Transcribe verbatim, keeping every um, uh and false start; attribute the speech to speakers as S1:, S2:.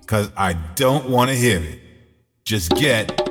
S1: cause I don't wanna hear it. Just get